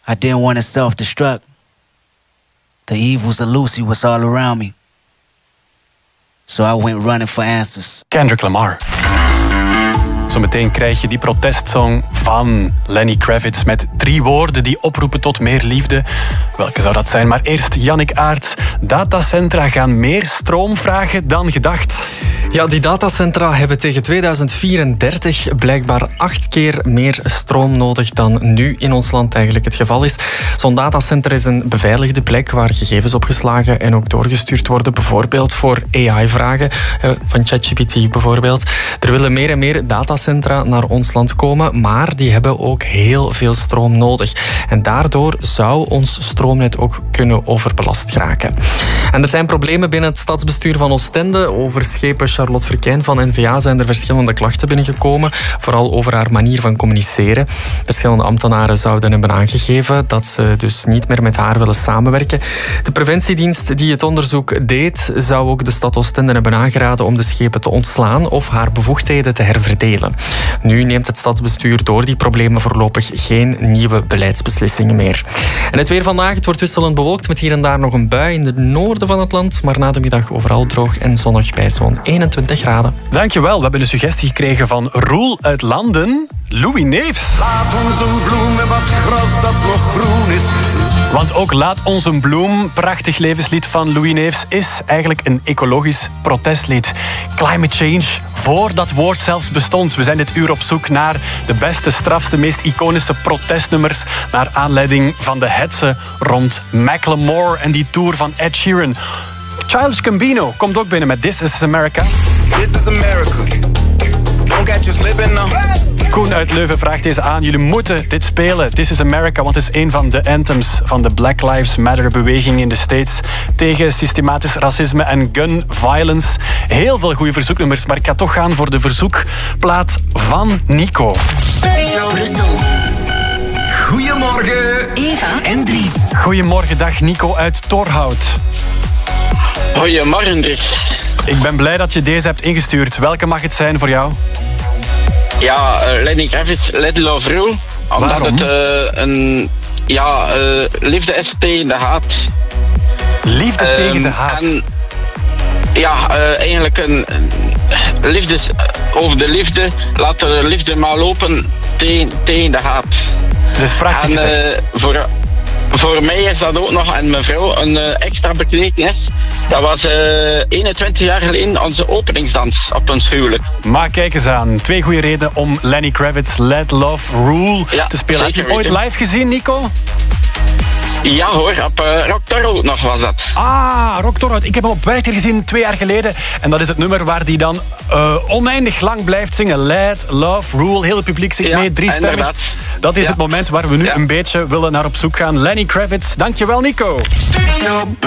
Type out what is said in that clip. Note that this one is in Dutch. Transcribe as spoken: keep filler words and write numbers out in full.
I didn't want to self-destruct. The evils of Lucy was all around me. So I went running for answers. Kendrick Lamar. Zometeen krijg je die protestsong van Lenny Kravitz met drie woorden die oproepen tot meer liefde. Welke zou dat zijn? Maar eerst Jannik Aerts. Datacentra gaan meer stroom vragen dan gedacht. Ja, die datacentra hebben tegen tweeduizend vierendertig blijkbaar acht keer meer stroom nodig dan nu in ons land eigenlijk het geval is. Zo'n datacenter is een beveiligde plek waar gegevens opgeslagen en ook doorgestuurd worden, bijvoorbeeld voor A I-vragen, van ChatGPT bijvoorbeeld. Er willen meer en meer datacentra naar ons land komen, maar die hebben ook heel veel stroom nodig. En daardoor zou ons stroomnet ook kunnen overbelast geraken. En er zijn problemen binnen het stadsbestuur van Oostende. Over schepen Charlotte Verkijn van N V A zijn er verschillende klachten binnengekomen, vooral over haar manier van communiceren. Verschillende ambtenaren zouden hebben aangegeven dat ze dus niet meer met haar willen samenwerken. De preventiedienst die het onderzoek deed, zou ook de stad Oostende hebben aangeraden om de schepen te ontslaan of haar bevoegdheden te herverdelen. Nu neemt het stadsbestuur door die problemen voorlopig geen nieuwe beleidsbeslissingen meer. En het weer vandaag, het wordt wisselend bewolkt met hier en daar nog een bui in het noorden van het land, maar na de middag overal droog en zonnig bij zo'n eenentwintig graden. Dankjewel, we hebben een suggestie gekregen van Roel uit Landen, Louis Neefs. Laat ons een bloem en wat gras dat nog groen is. Want ook Laat ons een bloem, prachtig levenslied van Louis Neefs, is eigenlijk een ecologisch protestlied. Climate change, voor dat woord zelfs bestond. We zijn dit uur op zoek naar de beste, strafste, meest iconische protestnummers naar aanleiding van de hetze rond Macklemore en die tour van Ed Sheeran. Childish Gambino komt ook binnen met This Is America. This is America. Don't get you slipping now. Koen uit Leuven vraagt deze aan. Jullie moeten dit spelen. This is America, want het is een van de anthems van de Black Lives Matter beweging in de States tegen systematisch racisme en gun violence. Heel veel goede verzoeknummers, maar ik ga toch gaan voor de verzoekplaat van Nico. Brussel. Goedemorgen, Eva en Dries. Goedemorgen, dag Nico uit Torhout. Goedemorgen, Dries. Ik ben blij dat je deze hebt ingestuurd. Welke mag het zijn voor jou? Ja, uh, Lenny Kravitz, Let Love Rule. Omdat Waarom? het uh, een... Ja, uh, liefde is tegen de haat. Liefde Um, tegen de haat. En, ja, uh, eigenlijk een... een liefdes, over de liefde. Laat de liefde maar lopen tegen, tegen de haat. Dat is prachtig en, uh, gezegd. Voor, voor mij is dat ook nog, en mevrouw, een uh, extra betekenis. Dat was uh, eenentwintig jaar geleden onze openingsdans op ons huwelijk. Maar kijk eens aan. Twee goede redenen om Lenny Kravitz Let Love Rule Ja, te spelen. Heb je hem ooit weten. live gezien, Nico? Ja hoor, op uh, Rock Torhout nog was dat. Ah, Rock Torhout. Ik heb hem op Werchter gezien twee jaar geleden. En dat is het nummer waar hij dan uh, oneindig lang blijft zingen. Let Love Rule. Heel het publiek zingt Ja, mee. Drie stemmig. inderdaad. Dat is Ja. het moment waar we nu Ja. een beetje willen naar op zoek gaan. Lenny Kravitz. Dankjewel, Nico. Studio